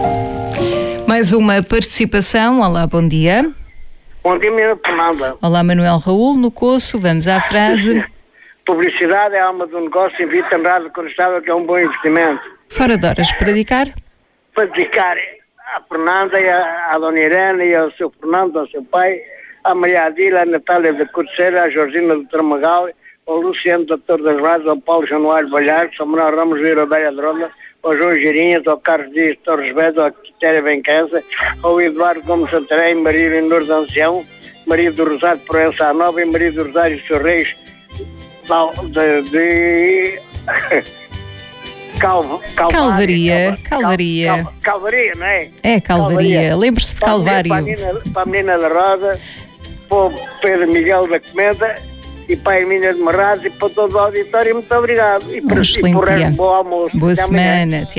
Mais uma participação. Olá, bom dia. Bom dia, minha Fernanda. Olá, Manuel Raul, no Coço. Vamos à frase. Publicidade é a alma do negócio, invita a rádio quando estava, que é um bom investimento. Fora de horas para dedicar. Para dedicar à Fernanda e à Dona Irene e ao seu Fernando, ao seu pai, à Maria Adila, à Natália da Corceira, à Georgina do Tramagal, ao Luciano da Torre das Vazes, ao Paulo Januário Balhares, ao Manuel Ramos Vieira Béia de Ronda, ao João Girinhas, ao Carlos Dias Torres Vedo, à Quitéria Bencança, ao Eduardo Gomes Santarém, Maria Leonor de Ancião, Maria do Rosário de Proença à Nova e Maria do Rosário de Sorreis de Calvaria, não é? É Calvaria. Lembre-se de Calvário. Para a menina da Rosa, para o Pedro Miguel da Comenda e para a Hermínia de Marraz e para todo o auditório, muito obrigado. E para o resto, bom almoço. Boa semana.